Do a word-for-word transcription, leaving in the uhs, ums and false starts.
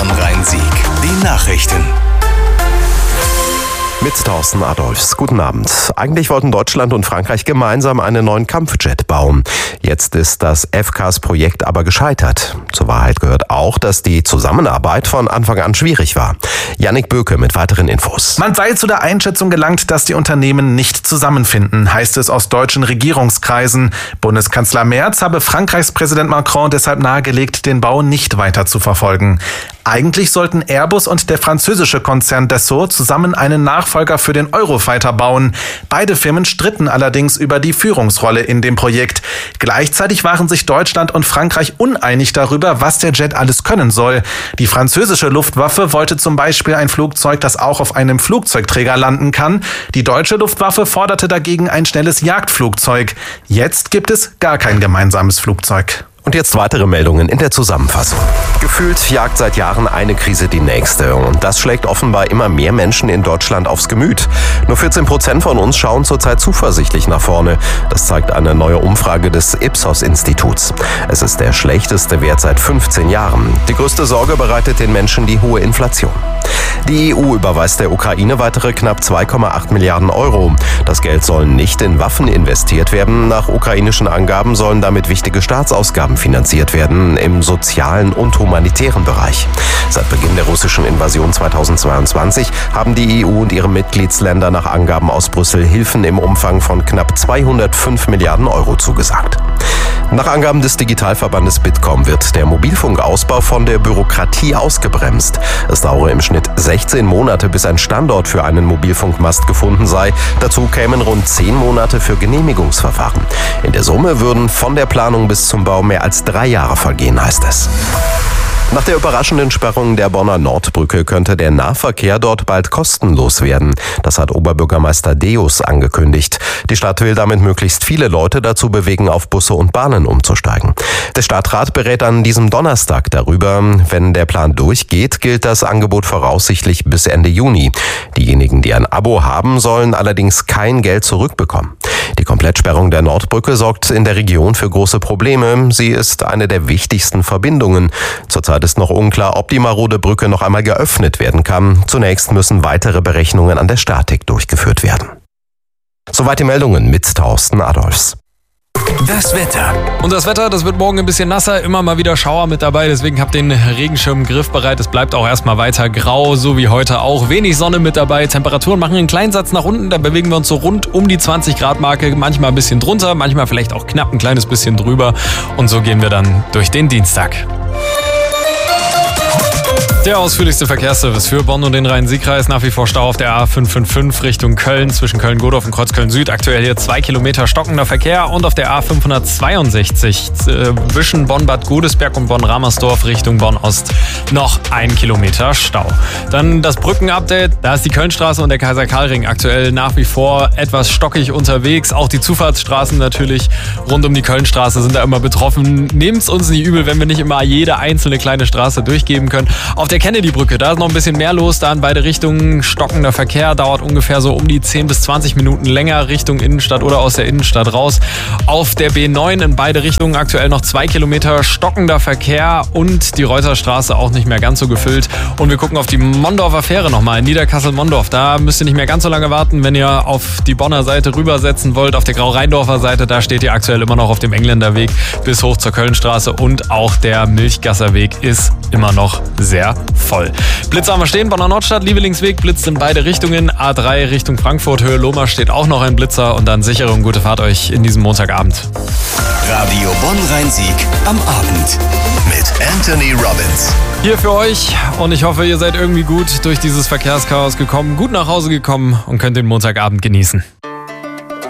Bonn-Rhein-Sieg. Die Nachrichten. Mit Thorsten Adolfs. Guten Abend. Eigentlich wollten Deutschland und Frankreich gemeinsam einen neuen Kampfjet bauen. Jetzt ist das F C A S-Projekt aber gescheitert. Zur Wahrheit gehört auch, dass die Zusammenarbeit von Anfang an schwierig war. Jannik Böke mit weiteren Infos. Man sei zu der Einschätzung gelangt, dass die Unternehmen nicht zusammenfinden, heißt es aus deutschen Regierungskreisen. Bundeskanzler Merz habe Frankreichs Präsident Macron deshalb nahegelegt, den Bau nicht weiter zu verfolgen. Eigentlich sollten Airbus und der französische Konzern Dassault zusammen einen Nachfolger für den Eurofighter bauen. Beide Firmen stritten allerdings über die Führungsrolle in dem Projekt. Gleichzeitig waren sich Deutschland und Frankreich uneinig darüber, was der Jet alles können soll. Die französische Luftwaffe wollte zum Beispiel ein Flugzeug, das auch auf einem Flugzeugträger landen kann. Die deutsche Luftwaffe forderte dagegen ein schnelles Jagdflugzeug. Jetzt gibt es gar kein gemeinsames Flugzeug. Und jetzt weitere Meldungen in der Zusammenfassung. Gefühlt jagt seit Jahren eine Krise die nächste. Und das schlägt offenbar immer mehr Menschen in Deutschland aufs Gemüt. Nur vierzehn Prozent von uns schauen zurzeit zuversichtlich nach vorne. Das zeigt eine neue Umfrage des Ipsos-Instituts. Es ist der schlechteste Wert seit fünfzehn Jahren. Die größte Sorge bereitet den Menschen die hohe Inflation. Die E U überweist der Ukraine weitere knapp zwei Komma acht Milliarden Euro. Das Geld soll nicht in Waffen investiert werden. Nach ukrainischen Angaben sollen damit wichtige Staatsausgaben finanziert werden im sozialen und humanitären Bereich. Seit Beginn der russischen Invasion zweitausendzweiundzwanzig haben die E U und ihre Mitgliedsländer nach Angaben aus Brüssel Hilfen im Umfang von knapp zweihundertfünf Milliarden Euro zugesagt. Nach Angaben des Digitalverbandes Bitkom wird der Mobilfunkausbau von der Bürokratie ausgebremst. Es dauere im Schnitt sechzehn Monate, bis ein Standort für einen Mobilfunkmast gefunden sei. Dazu kämen rund zehn Monate für Genehmigungsverfahren. In der Summe würden von der Planung bis zum Bau mehr als drei Jahre vergehen, heißt es. Nach der überraschenden Sperrung der Bonner Nordbrücke könnte der Nahverkehr dort bald kostenlos werden. Das hat Oberbürgermeister Deus angekündigt. Die Stadt will damit möglichst viele Leute dazu bewegen, auf Busse und Bahnen umzusteigen. Der Stadtrat berät an diesem Donnerstag darüber. Wenn der Plan durchgeht, gilt das Angebot voraussichtlich bis Ende Juni. Diejenigen, die ein Abo haben, sollen allerdings kein Geld zurückbekommen. Die Komplettsperrung der Nordbrücke sorgt in der Region für große Probleme. Sie ist eine der wichtigsten Verbindungen. Zurzeit ist noch unklar, ob die marode Brücke noch einmal geöffnet werden kann. Zunächst müssen weitere Berechnungen an der Statik durchgeführt werden. Soweit die Meldungen mit Thorsten Adolfs. Das Wetter. Und das Wetter, das wird morgen ein bisschen nasser, immer mal wieder Schauer mit dabei, deswegen habt den Regenschirm griffbereit. Es bleibt auch erstmal weiter grau, so wie heute auch. Wenig Sonne mit dabei, Temperaturen machen einen kleinen Satz nach unten, da bewegen wir uns so rund um die zwanzig Grad Marke, manchmal ein bisschen drunter, manchmal vielleicht auch knapp ein kleines bisschen drüber. Und so gehen wir dann durch den Dienstag. Der ausführlichste Verkehrsservice für Bonn und den Rhein-Sieg-Kreis. Nach wie vor Stau auf der A fünf fünf fünf Richtung Köln, zwischen Köln-Godorf und Kreuzköln-Süd. Aktuell hier zwei Kilometer stockender Verkehr. Und auf der A fünfhundertzweiundsechzig zwischen Bonn-Bad Godesberg und Bonn-Ramersdorf Richtung Bonn-Ost noch ein Kilometer Stau. Dann das Brückenupdate. Da ist die Kölnstraße und der Kaiser-Karl-Ring aktuell nach wie vor etwas stockig unterwegs. Auch die Zufahrtsstraßen natürlich rund um die Kölnstraße sind da immer betroffen. Nehmt's uns nicht übel, wenn wir nicht immer jede einzelne kleine Straße durchgeben können. Auf der Kennedy-Brücke, da ist noch ein bisschen mehr los, da in beide Richtungen stockender Verkehr, dauert ungefähr so um die zehn bis zwanzig Minuten länger Richtung Innenstadt oder aus der Innenstadt raus. Auf der B neun in beide Richtungen aktuell noch zwei Kilometer stockender Verkehr und die Reuterstraße auch nicht mehr ganz so gefüllt. Und wir gucken auf die Mondorfer Fähre nochmal in Niederkassel-Mondorf. Da müsst ihr nicht mehr ganz so lange warten, wenn ihr auf die Bonner Seite rübersetzen wollt. Auf der Grau-Rheindorfer Seite, da steht ihr aktuell immer noch auf dem Engländerweg bis hoch zur Kölnstraße und auch der Milchgasserweg ist immer noch sehr voll. Blitzer haben wir stehen, Bonner Nordstadt, Liebelingsweg blitzt in beide Richtungen. A drei Richtung Frankfurt, Höhe Lohmar steht auch noch ein Blitzer und dann sichere und gute Fahrt euch in diesem Montagabend. Radio Bonn-Rhein-Sieg am Abend mit Anthony Robbins. Hier für euch und ich hoffe, ihr seid irgendwie gut durch dieses Verkehrschaos gekommen, gut nach Hause gekommen und könnt den Montagabend genießen.